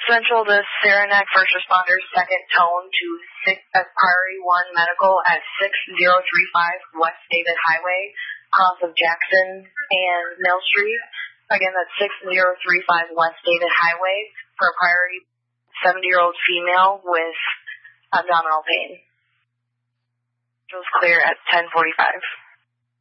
Central to Saranac First Responders, second tone to Priority 1 Medical at 6035 West David Highway, cross of Jackson and Mill Street. Again, that's 6035 West David Highway for a priority 70-year-old female with abdominal pain. It was clear at 10:45.